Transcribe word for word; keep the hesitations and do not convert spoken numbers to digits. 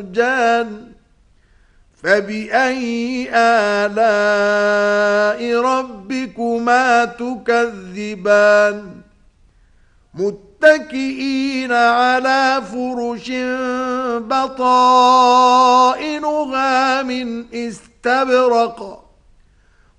مرجان فبأي آلاء ربكما تكذبان متكئين على فرش بطائنها من استبرق